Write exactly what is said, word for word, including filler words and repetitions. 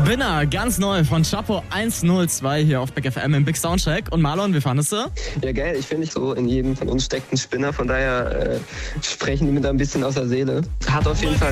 Spinner, ganz neu von Chapo hundertzwei hier auf Big F M im Big Soundcheck. Und Marlon, wie fandest du? Ja, geil. Ich finde, so in jedem von uns steckt ein Spinner. Von daher äh, sprechen die mir da ein bisschen aus der Seele. Hat auf jeden Fall